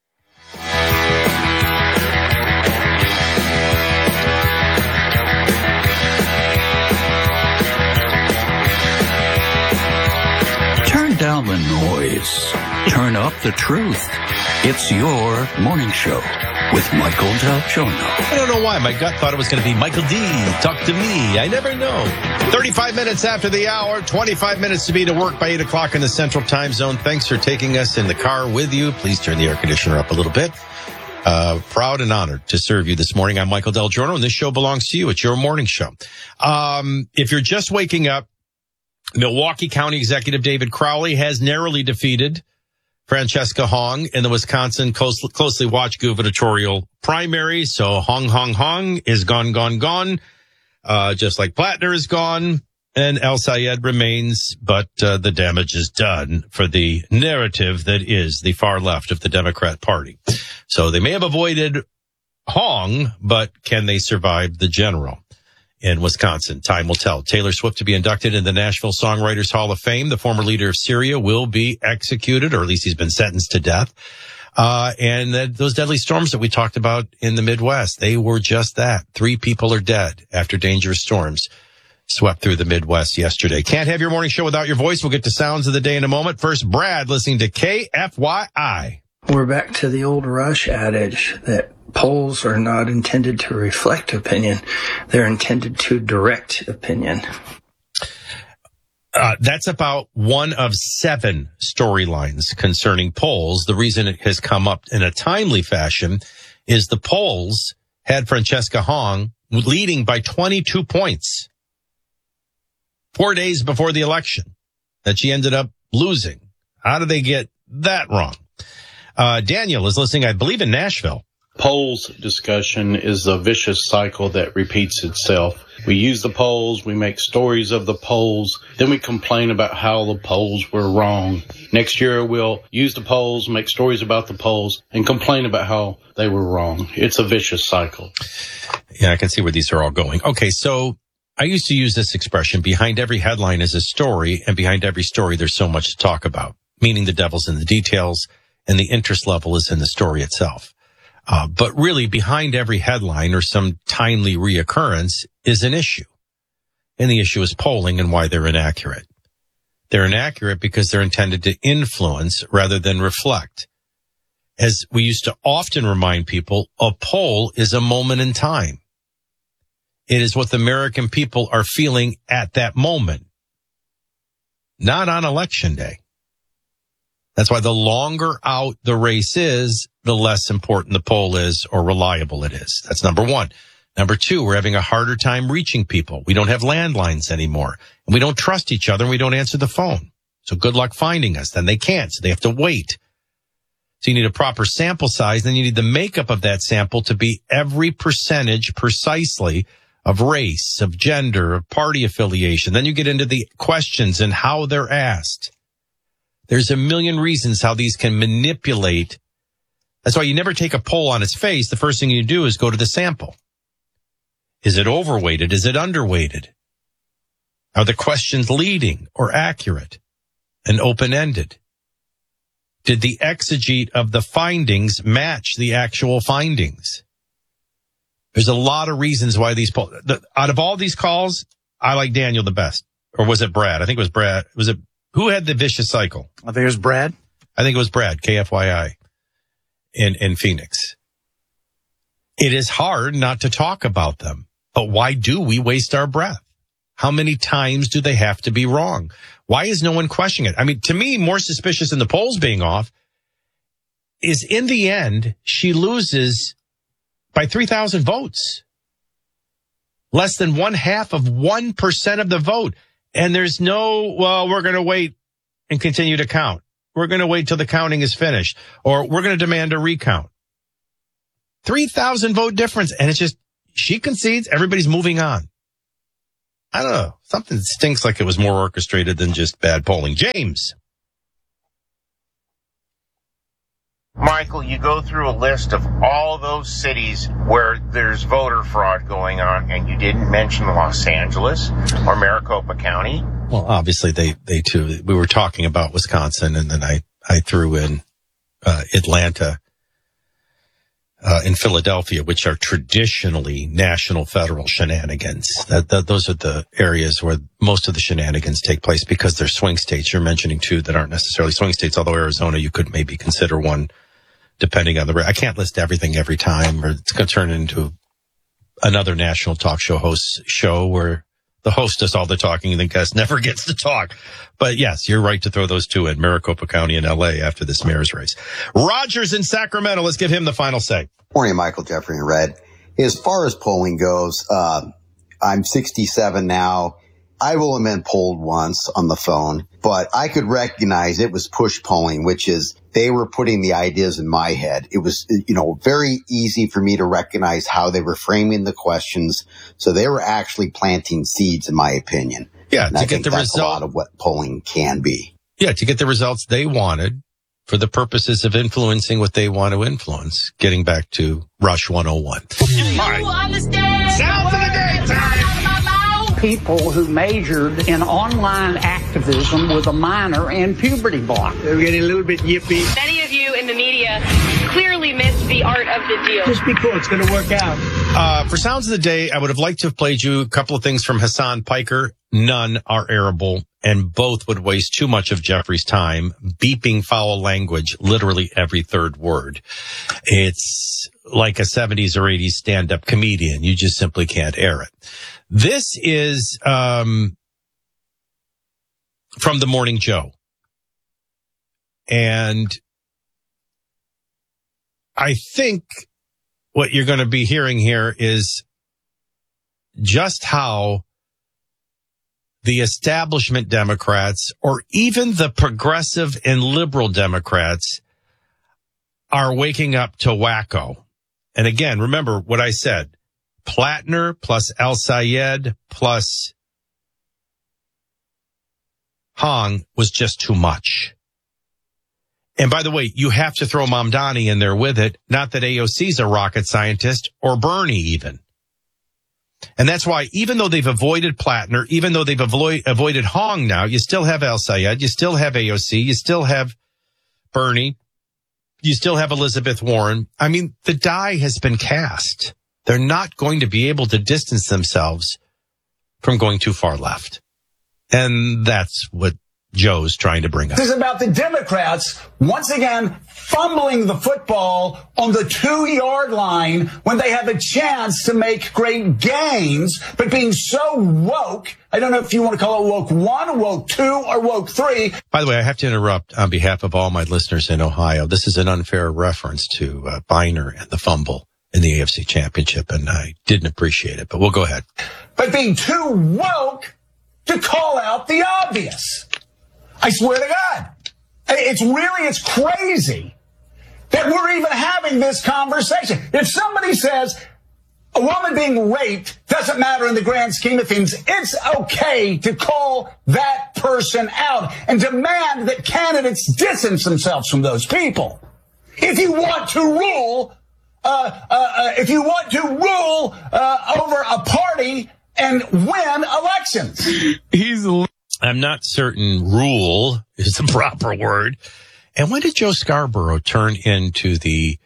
Turn down the noise. Turn up the truth. It's your morning show with Michael Del Giorno. I don't know why. My gut thought it was going to be Michael D. Talk to me. I never know. 35 minutes after the hour, 25 minutes to be to work by 8 o'clock in the Central Time Zone. Thanks for taking us in the car with you. Please turn the air conditioner up a little bit. Proud and honored to serve you this morning. I'm Michael Del Giorno, and this show belongs to you. It's your morning show. If you're just waking up, Milwaukee County Executive David Crowley has narrowly defeated Francesca Hong in the Wisconsin closely watched gubernatorial primary. So Hong is gone. Just like Plattner is gone and El Sayed remains, but the damage is done for the narrative that is the far left of the Democrat Party. So they may have avoided Hong, but can they survive the general? In Wisconsin, time will tell. Taylor Swift to be inducted in the Nashville Songwriters Hall of Fame. The former leader of Syria will be executed, or at least he's been sentenced to death. And those deadly storms that we talked about in the Midwest, they were just that. 3 people are dead after dangerous storms swept through the Midwest yesterday. Can't have your morning show without your voice. We'll get to sounds of the day in a moment. First, Brad listening to KFYI. We're back to the old Rush adage that polls are not intended to reflect opinion. They're intended to direct opinion. That's about one of 7 storylines concerning polls. The reason it has come up in a timely fashion is the polls had Francesca Hong leading by 22 points 4 days before the election that she ended up losing. How did they get that wrong? Daniel is listening, I believe, in Nashville. Polls discussion is a vicious cycle that repeats itself. We use the polls, we make stories of the polls, then we complain about how the polls were wrong. Next year we'll use the polls, make stories about the polls, and complain about how they were wrong. It's a vicious cycle. Yeah, I can see where these are all going. Okay, so I used to use this expression, behind every headline is a story, and behind every story there's so much to talk about, meaning the devil's in the details, and the interest level is in the story itself. But really, behind every headline or some timely reoccurrence is an issue. And the issue is polling and why they're inaccurate. They're inaccurate because they're intended to influence rather than reflect. As we used to often remind people, a poll is a moment in time. It is what the American people are feeling at that moment, not on election day. That's why the longer out the race is, the less important the poll is or reliable it is. That's number one. Number 2, we're having a harder time reaching people. We don't have landlines anymore, and we don't trust each other, and we don't answer the phone. So good luck finding us. Then they can't, so they have to wait. So you need a proper sample size, then you need the makeup of that sample to be every percentage precisely of race, of gender, of party affiliation. Then you get into the questions and how they're asked. There's a million reasons how these can manipulate. That's why you never take a poll on its face. The first thing you do is go to the sample. Is it overweighted? Is it underweighted? Are the questions leading or accurate and open-ended? Did the exegete of the findings match the actual findings? There's a lot of reasons why these polls, out of all these calls, I like Daniel the best. Or was it Brad? I think it was Brad. Who had the vicious cycle? I think it was Brad. I think it was Brad, KFYI, in Phoenix. It is hard not to talk about them, but why do we waste our breath? How many times do they have to be wrong? Why is no one questioning it? I mean, to me, more suspicious than the polls being off is in the end, she loses by 3,000 votes. Less than 0.5% of the vote. And there's no, well, we're going to wait and continue to count. We're going to wait till the counting is finished, or we're going to demand a recount. 3,000 vote difference. And it's just, she concedes, everybody's moving on. I don't know. Something stinks like it was more orchestrated than just bad polling. James. Michael, you go through a list of all those cities where there's voter fraud going on, and you didn't mention Los Angeles or Maricopa County. Well, obviously they too. We were talking about Wisconsin, and then I threw in Atlanta and Philadelphia, which are traditionally national federal shenanigans. Those are the areas where most of the shenanigans take place because they're swing states. You're mentioning two that aren't necessarily swing states, although Arizona, you could maybe consider one depending on I can't list everything every time, or it's going to turn into another national talk show host show where the host does all the talking and the guest never gets to talk. But yes, you're right to throw those two in, Maricopa County and LA after this mayor's race. Rogers in Sacramento, let's give him the final say. Morning, Michael, Jeffrey, and Red. As far as polling goes, I'm 67 now. I will have been polled once on the phone, but I could recognize it was push polling, which is they were putting the ideas in my head. It was, very easy for me to recognize how they were framing the questions. So they were actually planting seeds, in my opinion. Yeah, and I think that's a lot of what polling can be. Yeah, to get the results they wanted for the purposes of influencing what they want to influence. Getting back to Rush 101. All right. Sounds of the daytime. People who majored in online activism with a minor in puberty block. They're getting a little bit yippy. Many of you in the media clearly missed the art of the deal. Just be cool. It's going to work out. For Sounds of the Day, I would have liked to have played you a couple of things from Hassan Piker. None are airable, and both would waste too much of Jeffrey's time beeping foul language literally every third word. It's like a 70s or 80s stand-up comedian. You just simply can't air it. This is from The Morning Joe. And I think what you're going to be hearing here is just how the establishment Democrats, or even the progressive and liberal Democrats, are waking up to wacko. And again, remember what I said. Plattner plus El Sayed plus Hong was just too much. And by the way, you have to throw Mamdani in there with it. Not that AOC's a rocket scientist, or Bernie even. And that's why, even though they've avoided Plattner, even though they've avoided Hong now, you still have El Sayed, you still have AOC, you still have Bernie, you still have Elizabeth Warren. I mean, the die has been cast. They're not going to be able to distance themselves from going too far left. And that's what Joe's trying to bring up. This is about the Democrats, once again, fumbling the football on the 2-yard line when they have a chance to make great gains, but being so woke. I don't know if you want to call it woke 1, woke 2, or woke 3. By the way, I have to interrupt on behalf of all my listeners in Ohio. This is an unfair reference to Biner and the fumble in the AFC Championship, and I didn't appreciate it, but we'll go ahead. But being too woke to call out the obvious. I swear to God. It's crazy that we're even having this conversation. If somebody says a woman being raped doesn't matter in the grand scheme of things, it's okay to call that person out and demand that candidates distance themselves from those people. If you want to rule, over a party and win elections. I'm not certain rule is the proper word. And when did Joe Scarborough turn into the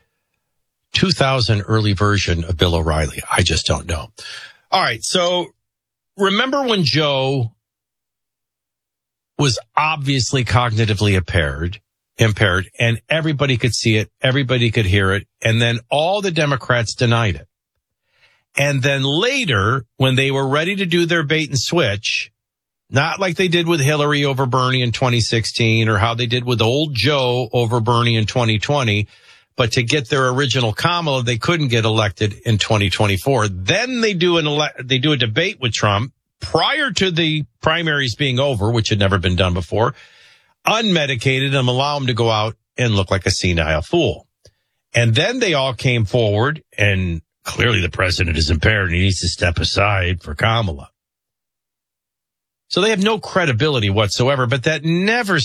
2000 early version of Bill O'Reilly? I just don't know. All right. So remember when Joe was obviously cognitively impaired, and everybody could see it, everybody could hear it, and then all the Democrats denied it. And then later, when they were ready to do their bait and switch, not like they did with Hillary over Bernie in 2016 or how they did with old Joe over Bernie in 2020, but to get their original Kamala, they couldn't get elected in 2024. Then they do a debate with Trump prior to the primaries being over, which had never been done before, unmedicated, and allow him to go out and look like a senile fool. And then they all came forward, and clearly the president is impaired and he needs to step aside for Kamala. So they have no credibility whatsoever, but that never